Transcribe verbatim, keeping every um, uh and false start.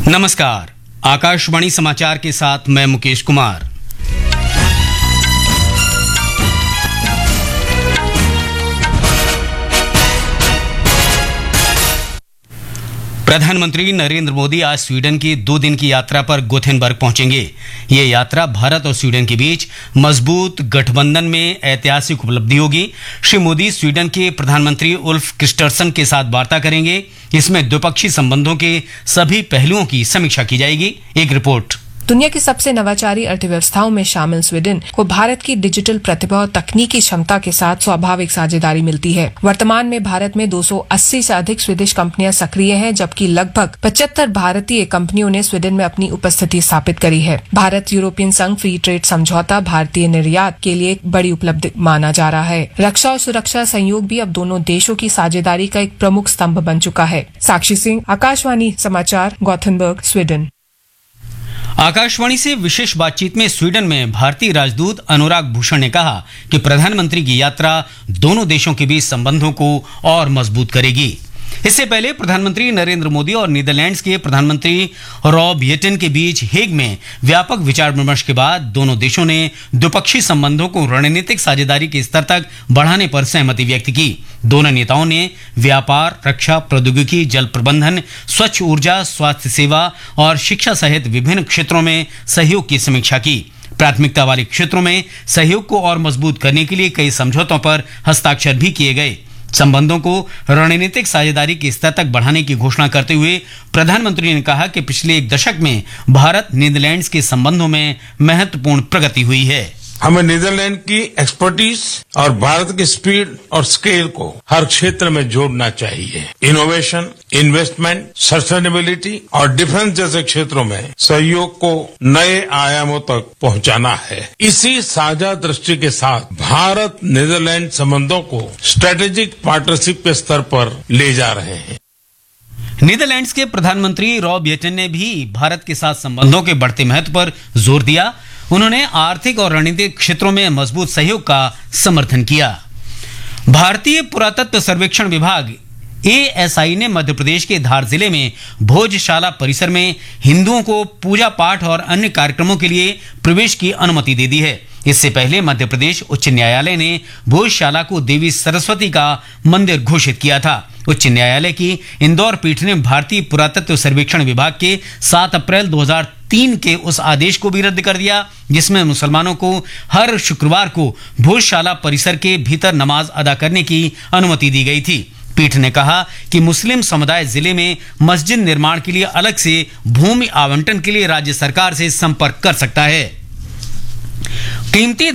नमस्कार, आकाशवाणी समाचार के साथ मैं मुकेश कुमार। प्रधानमंत्री नरेंद्र मोदी आज स्वीडन की दो दिन की यात्रा पर गोथेनबर्ग पहुंचेंगे। ये यात्रा भारत और स्वीडन के बीच मजबूत गठबंधन में ऐतिहासिक उपलब्धि होगी। श्री मोदी स्वीडन के प्रधानमंत्री उल्फ क्रिस्टरसन के साथ वार्ता करेंगे। इसमें द्विपक्षीय संबंधों के सभी पहलुओं की समीक्षा की जाएगी। एक रिपोर्ट। दुनिया की सबसे नवाचारी अर्थव्यवस्थाओं में शामिल स्वीडन को भारत की डिजिटल प्रतिभा और तकनीकी क्षमता के साथ स्वाभाविक साझेदारी मिलती है। वर्तमान में भारत में दो सौ अस्सी से अधिक स्वीडिश कंपनियां सक्रिय हैं, जबकि लगभग पचहत्तर भारतीय कंपनियों ने स्वीडन में अपनी उपस्थिति स्थापित करी है। भारत यूरोपियन संघ फ्री ट्रेड समझौता भारतीय निर्यात के लिए एक बड़ी उपलब्धि माना जा रहा है। रक्षा और सुरक्षा सहयोग भी अब दोनों देशों की साझेदारी का एक प्रमुख स्तंभ बन चुका है। साक्षी सिंह, आकाशवाणी समाचार, गोथेनबर्ग, स्वीडन। आकाशवाणी से विशेष बातचीत में स्वीडन में भारतीय राजदूत अनुराग भूषण ने कहा कि प्रधानमंत्री की यात्रा दोनों देशों के बीच संबंधों को और मजबूत करेगी। इससे पहले प्रधानमंत्री नरेंद्र मोदी और नीदरलैंड्स के प्रधानमंत्री रॉब येटन के बीच हेग में व्यापक विचार विमर्श के बाद दोनों देशों ने द्विपक्षीय संबंधों को रणनीतिक साझेदारी के स्तर तक बढ़ाने पर सहमति व्यक्त की। दोनों नेताओं ने व्यापार, रक्षा, प्रौद्योगिकी, जल प्रबंधन, स्वच्छ ऊर्जा, स्वास्थ्य सेवा और शिक्षा सहित विभिन्न क्षेत्रों में सहयोग की समीक्षा की। प्राथमिकता वाले क्षेत्रों में सहयोग को और मजबूत करने के लिए कई समझौतों पर हस्ताक्षर भी किए गए। संबंधों को रणनीतिक साझेदारी के स्तर तक बढ़ाने की घोषणा करते हुए प्रधानमंत्री ने कहा कि पिछले एक दशक में भारत नीदरलैंड्स के संबंधों में महत्वपूर्ण प्रगति हुई है। हमें नीदरलैंड की एक्सपर्टीज और भारत की स्पीड और स्केल को हर क्षेत्र में जोड़ना चाहिए। इनोवेशन, इन्वेस्टमेंट, सस्टेनेबिलिटी और डिफेंस जैसे क्षेत्रों में सहयोग को नए आयामों तक पहुंचाना है। इसी साझा दृष्टि के साथ भारत नीदरलैंड संबंधों को स्ट्रेटेजिक पार्टनरशिप के स्तर पर ले जा रहे हैं। नीदरलैंड्स के प्रधानमंत्री रॉब येटन ने भी भारत के साथ संबंधों के बढ़ते महत्व पर जोर दिया। उन्होंने आर्थिक और रणनीतिक क्षेत्रों में मजबूत सहयोग का समर्थन किया। भारतीय पुरातत्व सर्वेक्षण विभाग ए एस आई ने मध्य प्रदेश के धार जिले में भोजशाला परिसर में हिंदुओं को पूजा पाठ और अन्य कार्यक्रमों के लिए प्रवेश की अनुमति दे दी है। इससे पहले मध्य प्रदेश उच्च न्यायालय ने भोजशाला को देवी सरस्वती का मंदिर घोषित किया था। उच्च न्यायालय की इंदौर पीठ ने भारतीय पुरातत्व सर्वेक्षण विभाग के सात अप्रैल दो हज़ार तीन के उस आदेश को भी रद्द कर दिया, जिसमें मुसलमानों को हर शुक्रवार को भोजशाला परिसर के भीतर नमाज अदा करने की अनुमति दी गई थी। पीठ ने कहा कि मुस्लिम समुदाय जिले में मस्जिद निर्माण के लिए अलग से भूमि आवंटन के लिए राज्य सरकार से संपर्क कर सकता है। कीमती